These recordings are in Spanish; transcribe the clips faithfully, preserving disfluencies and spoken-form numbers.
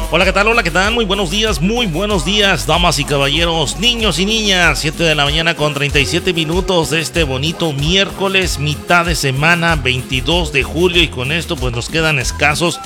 Hola, ¿qué tal? Hola, ¿qué tal? Muy buenos días, muy buenos días, damas y caballeros, niños y niñas. siete de la mañana con treinta y siete minutos de este bonito miércoles, mitad de semana, veintidós de julio. Y con esto pues nos quedan escasos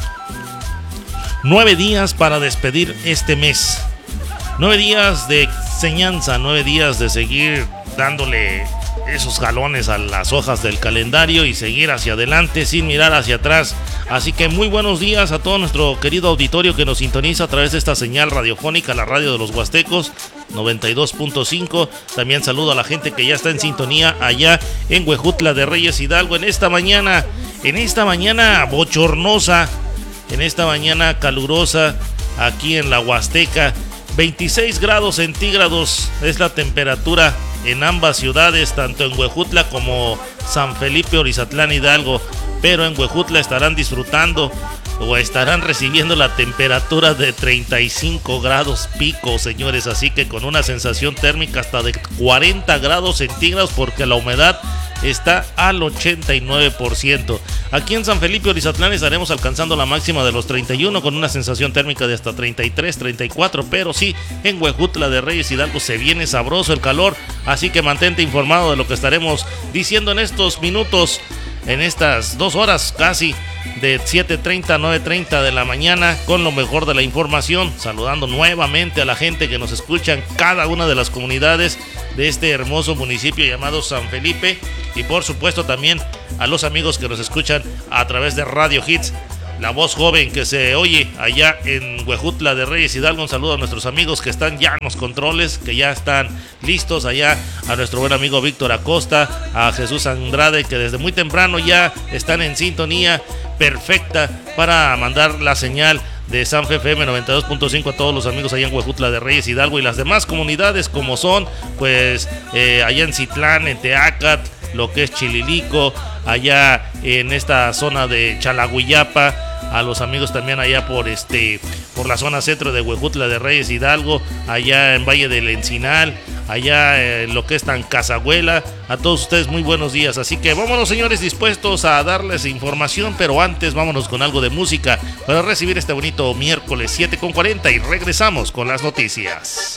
nueve días para despedir este mes. Nueve días de enseñanza, nueve días de seguir dándole esos jalones a las hojas del calendario y seguir hacia adelante sin mirar hacia atrás. Así que muy buenos días a todo nuestro querido auditorio que nos sintoniza a través de esta señal radiofónica, la radio de los Huastecos noventa y dos punto cinco. También saludo a la gente que ya está en sintonía allá en Huejutla de Reyes Hidalgo en esta mañana, en esta mañana bochornosa, en esta mañana calurosa aquí en la Huasteca. veintiséis grados centígrados es la temperatura en ambas ciudades, tanto en Huejutla como San Felipe Orizatlán Hidalgo. Pero en Huejutla estarán disfrutando o estarán recibiendo la temperatura de treinta y cinco grados pico, señores. Así que con una sensación térmica hasta de cuarenta grados centígrados, porque la humedad está al ochenta y nueve por ciento. Aquí en San Felipe Orizatlán estaremos alcanzando la máxima de los treinta y uno con una sensación térmica de hasta treinta y tres, treinta y cuatro. Pero sí, en Huejutla de Reyes Hidalgo se viene sabroso el calor. Así que mantente informado de lo que estaremos diciendo en estos minutos, en estas dos horas casi, de siete treinta a nueve treinta de la mañana, con lo mejor de la información, saludando nuevamente a la gente que nos escucha en cada una de las comunidades de este hermoso municipio llamado San Felipe, y por supuesto también a los amigos que nos escuchan a través de Radio Hits, la voz joven que se oye allá en Huejutla de Reyes Hidalgo. Un saludo a nuestros amigos que están ya en los controles, que ya están listos allá, a nuestro buen amigo Víctor Acosta, a Jesús Andrade, que desde muy temprano ya están en sintonía perfecta para mandar la señal de San F M noventa y dos punto cinco a todos los amigos allá en Huejutla de Reyes Hidalgo y las demás comunidades, como son pues eh, allá en Citlán, en Teacat, lo que es Chililico, allá en esta zona de Chalagüiyapa, a los amigos también allá por este por la zona centro de Huejutla de Reyes Hidalgo, allá en Valle del Encinal, allá en lo que es Tancazahuela. A todos ustedes muy buenos días. Así que vámonos, señores, dispuestos a darles información, pero antes vámonos con algo de música para recibir este bonito miércoles siete con cuarenta y regresamos con las noticias.